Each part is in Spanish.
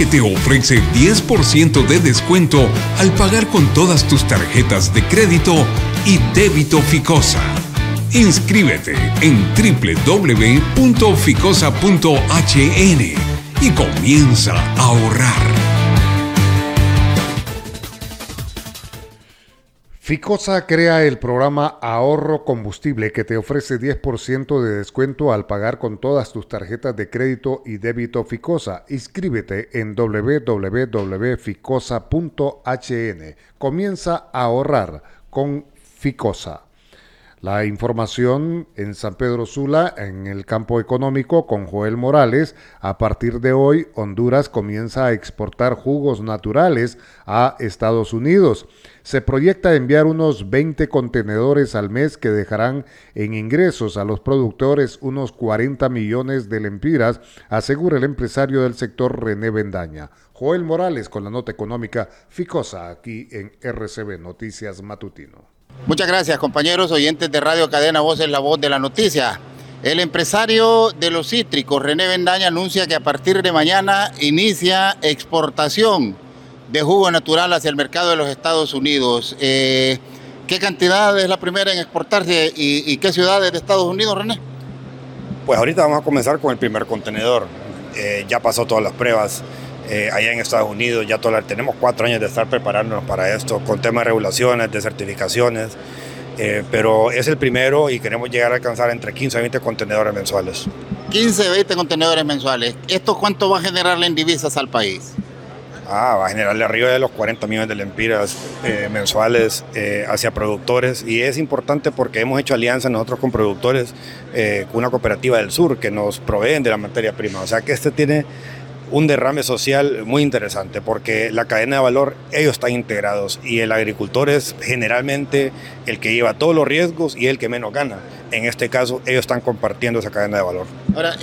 que te ofrece 10% de descuento al pagar con todas tus tarjetas de crédito y débito Ficosa. Inscríbete en www.ficosa.hn y comienza a ahorrar. Ficosa crea el programa Ahorro Combustible que te ofrece 10% de descuento al pagar con todas tus tarjetas de crédito y débito Ficosa. Inscríbete en www.ficosa.hn. Comienza a ahorrar con Ficosa. La información en San Pedro Sula, en el campo económico, con Joel Morales. A partir de hoy, Honduras comienza a exportar jugos naturales a Estados Unidos. Se proyecta enviar unos 20 contenedores al mes que dejarán en ingresos a los productores unos 40 millones de lempiras, asegura el empresario del sector René Bendaña. Joel Morales con la nota económica Ficosa, aquí en RCB Noticias Matutino. Muchas gracias, compañeros oyentes de Radio Cadena Voz, es la voz de la noticia. El empresario de los cítricos, René Bendaña, anuncia que a partir de mañana inicia exportación de jugo natural hacia el mercado de los Estados Unidos. ¿Qué cantidad es la primera en exportarse y qué ciudades de Estados Unidos, René? Pues ahorita vamos a comenzar con el primer contenedor. Ya pasó todas las pruebas. Allá en Estados Unidos tenemos 4 años de estar preparándonos para esto, con temas de regulaciones, de certificaciones, pero es el primero y queremos llegar a alcanzar entre 15 a 20 contenedores mensuales. 15 a 20 contenedores mensuales. ¿Esto cuánto va a generarle en divisas al país? Va a generarle arriba de los 40 millones de lempiras mensuales hacia productores, y es importante porque hemos hecho alianzas nosotros con productores, con una cooperativa del sur que nos proveen de la materia prima, o sea que este tiene un derrame social muy interesante porque la cadena de valor, ellos están integrados y el agricultor es generalmente el que lleva todos los riesgos y el que menos gana. En este caso, ellos están compartiendo esa cadena de valor. Ahora,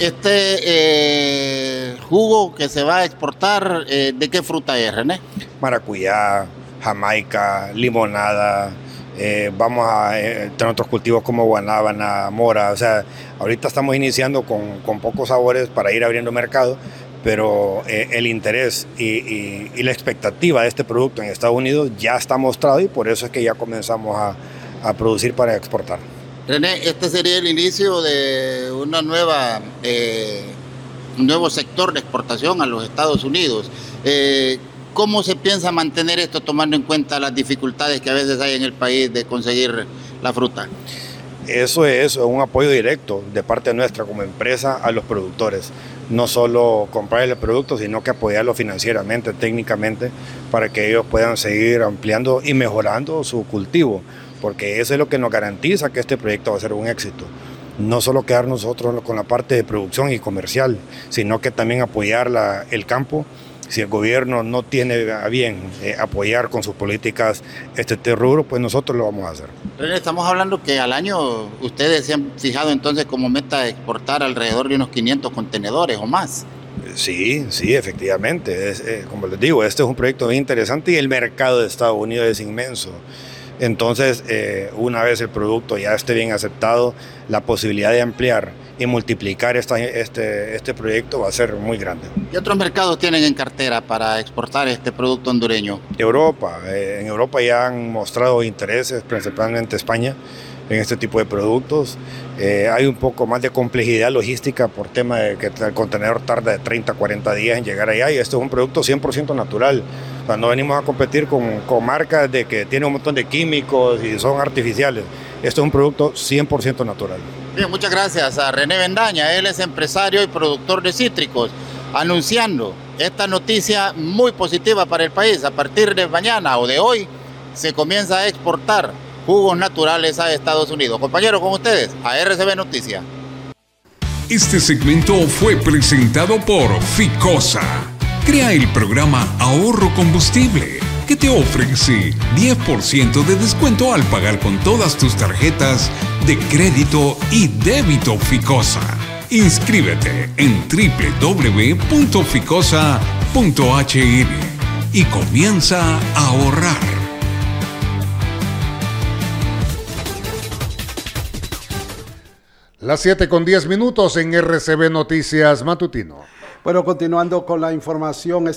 jugo que se va a exportar, ¿de qué fruta es, René? Maracuyá, jamaica, limonada. Vamos a tener otros cultivos como guanábana, mora. O sea, ahorita estamos iniciando con pocos sabores para ir abriendo mercado, pero el interés y la expectativa de este producto en Estados Unidos ya está mostrado y por eso es que ya comenzamos a producir para exportar. René, este sería el inicio de un nuevo sector de exportación a los Estados Unidos. ¿Cómo se piensa mantener esto tomando en cuenta las dificultades que a veces hay en el país de conseguir la fruta? Eso es un apoyo directo de parte nuestra como empresa a los productores. No solo comprar el producto, sino que apoyarlo financieramente, técnicamente, para que ellos puedan seguir ampliando y mejorando su cultivo, porque eso es lo que nos garantiza que este proyecto va a ser un éxito. No solo quedar nosotros con la parte de producción y comercial, sino que también apoyar el campo. Si el gobierno no tiene a bien apoyar con sus políticas este rubro, pues nosotros lo vamos a hacer. René, estamos hablando que al año ustedes se han fijado entonces como meta exportar alrededor de unos 500 contenedores o más. Sí, efectivamente. Como les digo, este es un proyecto bien interesante y el mercado de Estados Unidos es inmenso. Entonces, una vez el producto ya esté bien aceptado, la posibilidad de ampliar y multiplicar este proyecto va a ser muy grande. ¿Qué otros mercados tienen en cartera para exportar este producto hondureño? Europa. En Europa ya han mostrado intereses, principalmente España, en este tipo de productos. Hay un poco más de complejidad logística por tema de que el contenedor tarda de 30 a 40 días en llegar allá, y esto es un producto 100% natural. O sea, no venimos a competir con marcas de que tienen un montón de químicos y son artificiales. Esto es un producto 100% natural. Bien, muchas gracias a René Bendaña. Él es empresario y productor de cítricos, anunciando esta noticia muy positiva para el país. A partir de mañana o de hoy se comienza a exportar jugos naturales a Estados Unidos. Compañeros, con ustedes, a RCB Noticias. Este segmento fue presentado por Ficosa. Crea el programa Ahorro Combustible, que te ofrece 10% de descuento al pagar con todas tus tarjetas de crédito y débito Ficosa. Inscríbete en www.ficosa.hn y comienza a ahorrar. Las 7:10 en RCB Noticias Matutino. Bueno, continuando con la información.